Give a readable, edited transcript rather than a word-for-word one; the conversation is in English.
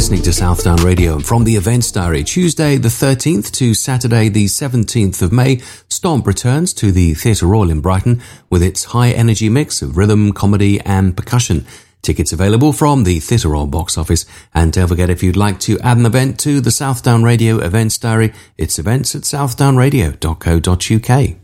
listening to Southdown Radio, and from the Events Diary, Tuesday the 13th to Saturday the 17th of May, Stomp returns to the Theatre Royal in Brighton with its high-energy mix of rhythm, comedy and percussion. Tickets available from the Theatre Royal box office. And don't forget, if you'd like to add an event to the Southdown Radio Events Diary, it's events at southdownradio.co.uk.